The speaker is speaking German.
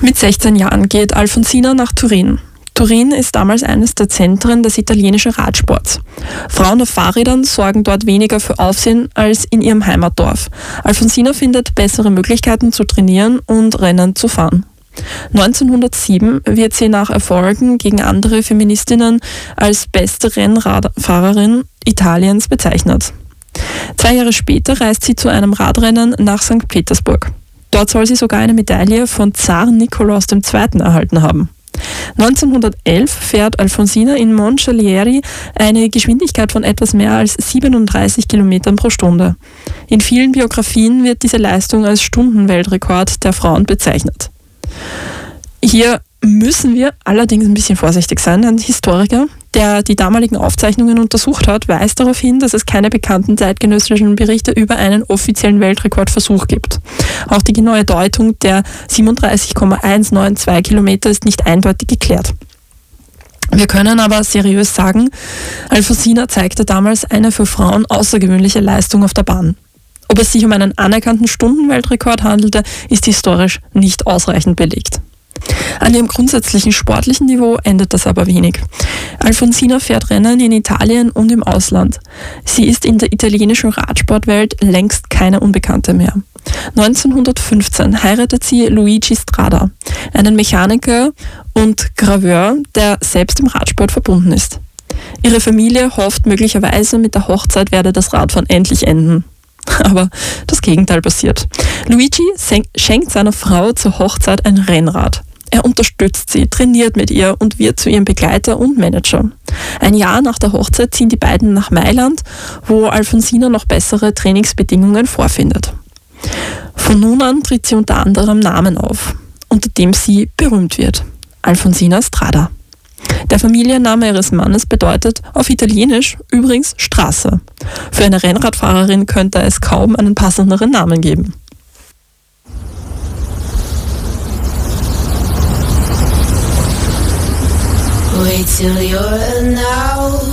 Mit 16 Jahren geht Alfonsina nach Turin. Turin ist damals eines der Zentren des italienischen Radsports. Frauen auf Fahrrädern sorgen dort weniger für Aufsehen als in ihrem Heimatdorf. Alfonsina findet bessere Möglichkeiten zu trainieren und Rennen zu fahren. 1907 wird sie nach Erfolgen gegen andere Feministinnen als beste Rennradfahrerin Italiens bezeichnet. 2 Jahre später reist sie zu einem Radrennen nach St. Petersburg. Dort soll sie sogar eine Medaille von Zar Nikolaus II. Erhalten haben. 1911 fährt Alfonsina in Moncalieri eine Geschwindigkeit von etwas mehr als 37 Kilometern pro Stunde. In vielen Biografien wird diese Leistung als Stundenweltrekord der Frauen bezeichnet. Hier müssen wir allerdings ein bisschen vorsichtig sein. Ein Historiker, der die damaligen Aufzeichnungen untersucht hat, weist darauf hin, dass es keine bekannten zeitgenössischen Berichte über einen offiziellen Weltrekordversuch gibt. Auch die genaue Deutung der 37,192 Kilometer ist nicht eindeutig geklärt. Wir können aber seriös sagen, Alfonsina zeigte damals eine für Frauen außergewöhnliche Leistung auf der Bahn. Ob es sich um einen anerkannten Stundenweltrekord handelte, ist historisch nicht ausreichend belegt. An ihrem grundsätzlichen sportlichen Niveau endet das aber wenig. Alfonsina fährt Rennen in Italien und im Ausland. Sie ist in der italienischen Radsportwelt längst keine Unbekannte mehr. 1915 heiratet sie Luigi Strada, einen Mechaniker und Graveur, der selbst im Radsport verbunden ist. Ihre Familie hofft möglicherweise, mit der Hochzeit werde das Radfahren endlich enden. Aber das Gegenteil passiert. Luigi schenkt seiner Frau zur Hochzeit ein Rennrad. Er unterstützt sie, trainiert mit ihr und wird zu ihrem Begleiter und Manager. Ein Jahr nach der Hochzeit ziehen die beiden nach Mailand, wo Alfonsina noch bessere Trainingsbedingungen vorfindet. Von nun an tritt sie unter anderem Namen auf, unter dem sie berühmt wird: Alfonsina Strada. Der Familienname ihres Mannes bedeutet auf Italienisch übrigens Straße. Für eine Rennradfahrerin könnte es kaum einen passenderen Namen geben. Wait till you're an hour